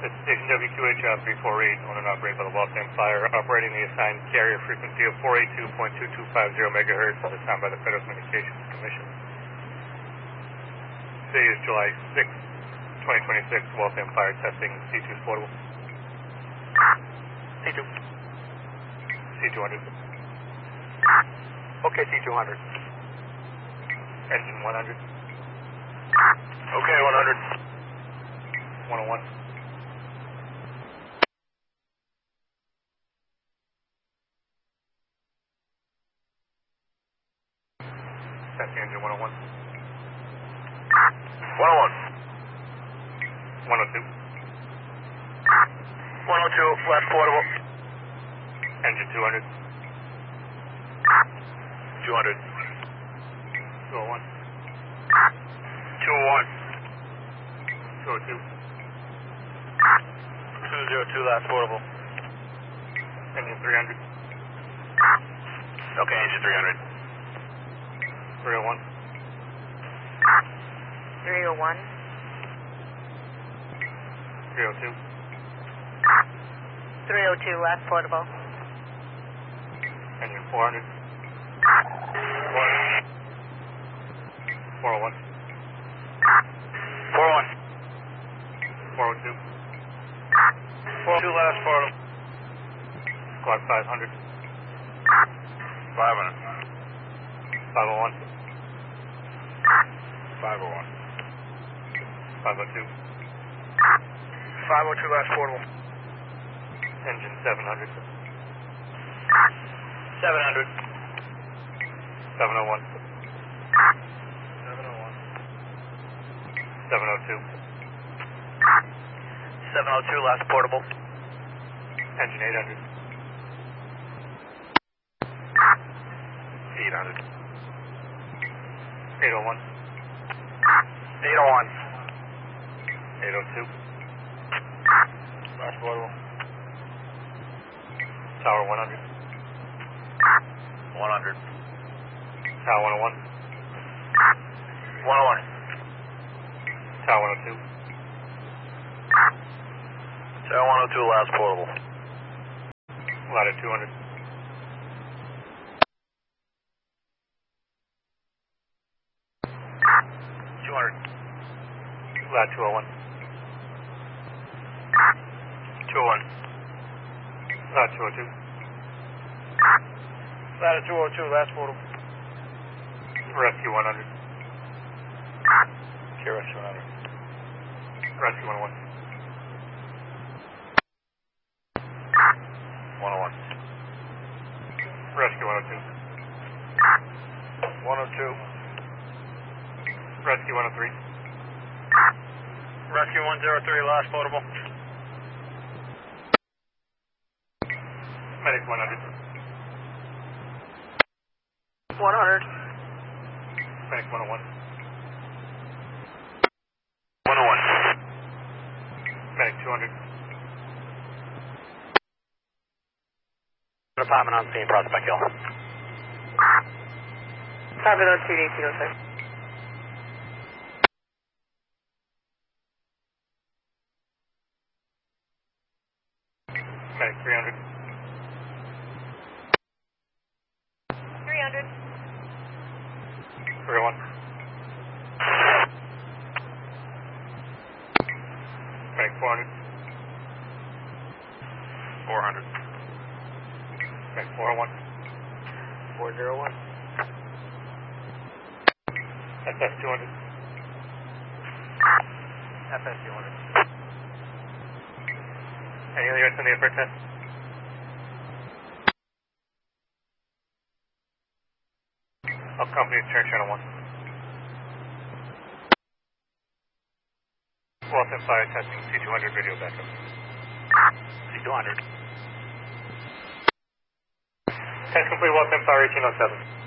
This is Station WQHR 348, owned and operated by the Waltham Fire, operating the assigned carrier frequency of 482.2250 megahertz, as assigned by the Federal Communications Commission. Today is July 6, 2026. Waltham Fire testing C2 is portable. C2. C200. Okay, C200. Engine 100. Okay, 100. 101. Testing engine 101. 101. 102. 102, left portable. Engine 200. 200. 201. 201. 202. 202, last portable. Engine 300. Okay, engine 300. 301. 301. 302. 302, last portable. Engine 400. 401. 401. 402. 402, last portable. Squad 500. 500. 501. 501. 502. 502, last portable. Engine 700. 700. 701. 701. 702. 702, last portable. Engine 800. 800. 801. 801. 802. Last portable. Tower 100. 100. Tower 101. 101. Tower 102. Tower 102, last portable. Ladder 200. 200. Ladder 201. 201. Ladder 202. Ladder 202, last portable. Rescue 100. KRS 100. Rescue 101. 101. Rescue 102. 102. Rescue 103. Rescue 103, last portable. Medic 100. 100. Medic 101. 101. Medic 200. Department on scene, Prospect Hill. 702, Kilo 6. Medic 300. 300. 301. Medic 400. 400. Medic 401. 401. SS 200. FS 200. Any other units in the effort test? All companies turn channel 1. Waltham Fire testing C200 video backup. C200. Test complete, Waltham Fire 1807.